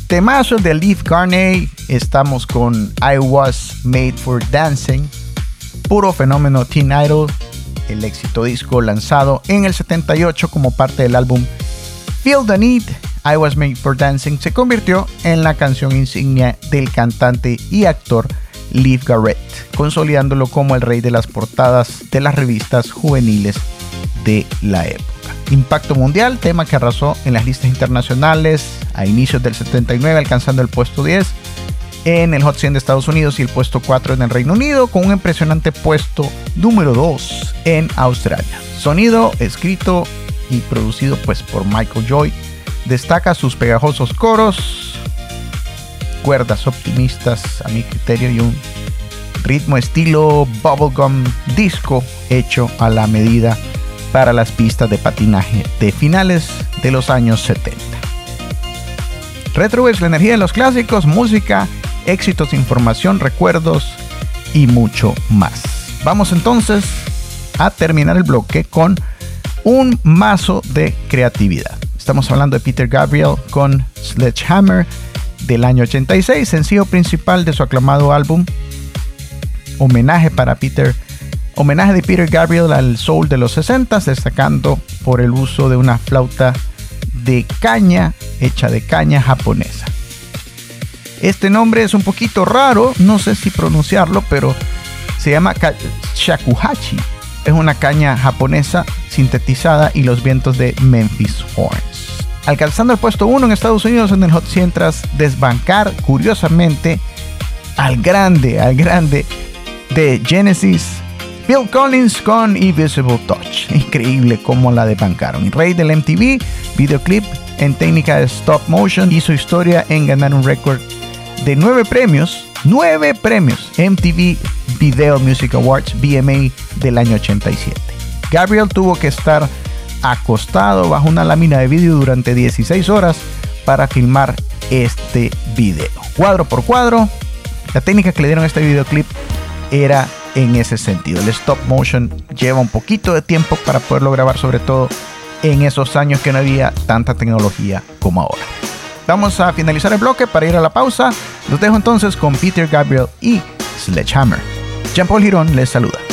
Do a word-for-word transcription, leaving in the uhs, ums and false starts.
Temazo de Leif Garney. Estamos con I Was Made for Dancing. Puro fenómeno Teen Idol. El éxito disco lanzado en el setenta y ocho como parte del álbum Feel the Need. I Was Made for Dancing se convirtió en la canción insignia del cantante y actor Leif Garrett, consolidándolo como el rey de las portadas de las revistas juveniles de la época. Impacto mundial, tema que arrasó en las listas internacionales a inicios del setenta y nueve, alcanzando el puesto diez en el Hot cien de Estados Unidos y el puesto cuatro en el Reino Unido, con un impresionante puesto número dos en Australia. Sonido escrito y producido pues por Michael Joy. Destaca sus pegajosos coros, cuerdas optimistas a mi criterio y un ritmo estilo bubblegum disco hecho a la medida para las pistas de patinaje de finales de los años setenta. Retro es la energía de los clásicos, música, éxitos, información, recuerdos y mucho más. Vamos entonces a terminar el bloque con un mazo de creatividad. Estamos hablando de Peter Gabriel con Sledgehammer del año ochenta y seis, sencillo principal de su aclamado álbum Homenaje para Peter, homenaje de Peter Gabriel al soul de los sesenta, destacando por el uso de una flauta de caña hecha de caña japonesa. Este nombre es un poquito raro, no sé si pronunciarlo, pero se llama shakuhachi. Es una caña japonesa sintetizada y los vientos de Memphis Horns. Alcanzando el puesto uno en Estados Unidos en el Hot cien tras desbancar curiosamente al grande, al grande de Genesis, Phil Collins con Invisible Touch. Increíble cómo la desbancaron. El rey del M T V, videoclip en técnica de stop motion, hizo historia en ganar un récord de nueve premios, nueve premios M T V Video Music Awards V M A del año ochenta y siete. Gabriel tuvo que estar acostado bajo una lámina de vídeo durante dieciséis horas para filmar este video. Cuadro por cuadro, la técnica que le dieron a este videoclip era en ese sentido. El stop motion lleva un poquito de tiempo para poderlo grabar, sobre todo en esos años que no había tanta tecnología como ahora. Vamos a finalizar el bloque para ir a la pausa. Los dejo entonces con Peter Gabriel y Sledgehammer. Jean Paul Girón les saluda.